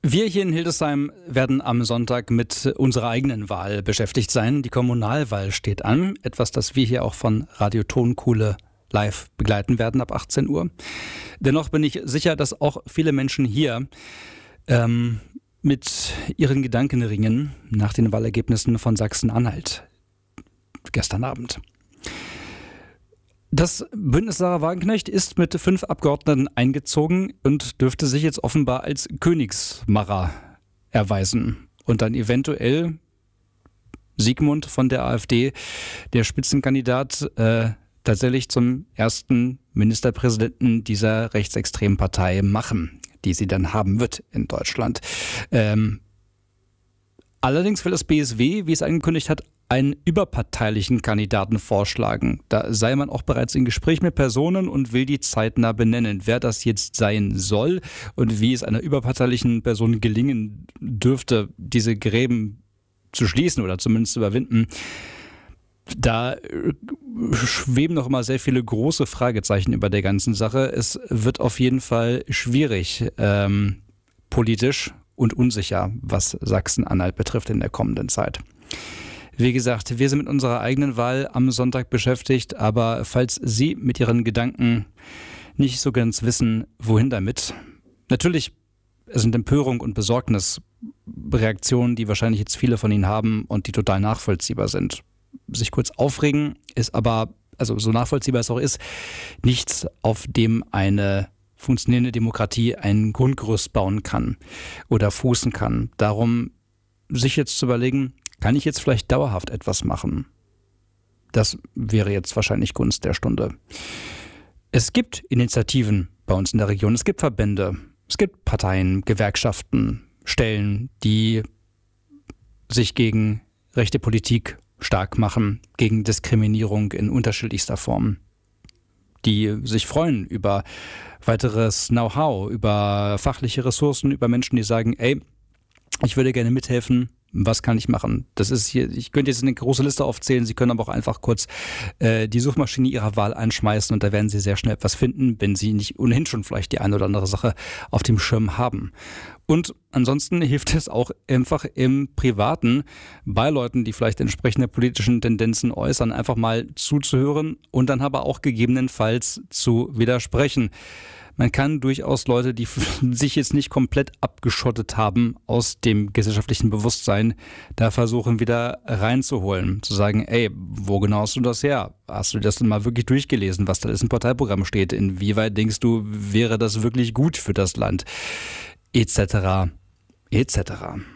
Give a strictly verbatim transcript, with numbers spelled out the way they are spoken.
Wir hier in Hildesheim werden am Sonntag mit unserer eigenen Wahl beschäftigt sein. Die Kommunalwahl steht an. Etwas, das wir hier auch von Radio Tonkuhle live begleiten werden ab achtzehn Uhr. Dennoch bin ich sicher, dass auch viele Menschen hier ähm, mit ihren Gedanken ringen nach den Wahlergebnissen von Sachsen-Anhalt gestern Abend. Das Bündnis Sarah Wagenknecht ist mit fünf Abgeordneten eingezogen und dürfte sich jetzt offenbar als Königsmacher erweisen und dann eventuell Sigmund von der AfD, der Spitzenkandidat, äh, tatsächlich zum ersten Ministerpräsidenten dieser rechtsextremen Partei machen, die sie dann haben wird in Deutschland. Ähm, allerdings will das B S W, wie es angekündigt hat, einen überparteilichen Kandidaten vorschlagen. Da sei man auch bereits in Gespräch mit Personen und will die zeitnah benennen. Wer das jetzt sein soll und wie es einer überparteilichen Person gelingen dürfte, diese Gräben zu schließen oder zumindest zu überwinden, da schweben noch immer sehr viele große Fragezeichen über der ganzen Sache. Es wird auf jeden Fall schwierig, ähm, politisch und unsicher, was Sachsen-Anhalt betrifft in der kommenden Zeit. Wie gesagt, wir sind mit unserer eigenen Wahl am Sonntag beschäftigt, aber falls Sie mit Ihren Gedanken nicht so ganz wissen, wohin damit, natürlich sind Empörung und Besorgnis Reaktionen, die wahrscheinlich jetzt viele von Ihnen haben und die total nachvollziehbar sind. Sich kurz aufregen ist aber, also so nachvollziehbar es auch ist, nichts, auf dem eine funktionierende Demokratie ein Grundgerüst bauen kann oder fußen kann. Darum sich jetzt zu überlegen, kann ich jetzt vielleicht dauerhaft etwas machen? Das wäre jetzt wahrscheinlich Gunst der Stunde. Es gibt Initiativen bei uns in der Region, es gibt Verbände, es gibt Parteien, Gewerkschaften, Stellen, die sich gegen rechte Politik stark machen, gegen Diskriminierung in unterschiedlichster Form, die sich freuen über weiteres Know-how, über fachliche Ressourcen, über Menschen, die sagen, ey, ich würde gerne mithelfen. Was kann ich machen? Das ist hier, ich könnte jetzt eine große Liste aufzählen, Sie können aber auch einfach kurz äh, die Suchmaschine Ihrer Wahl einschmeißen und da werden Sie sehr schnell etwas finden, wenn Sie nicht ohnehin schon vielleicht die eine oder andere Sache auf dem Schirm haben. Und ansonsten hilft es auch einfach im Privaten bei Leuten, die vielleicht entsprechende politischen Tendenzen äußern, einfach mal zuzuhören und dann aber auch gegebenenfalls zu widersprechen. Man kann durchaus Leute, die sich jetzt nicht komplett abgeschottet haben aus dem gesellschaftlichen Bewusstsein, da versuchen wieder reinzuholen. Zu sagen, ey, wo genau hast du das her? Hast du das denn mal wirklich durchgelesen, was da alles im Parteiprogramm steht? Inwieweit denkst du, wäre das wirklich gut für das Land? Etc. Etc.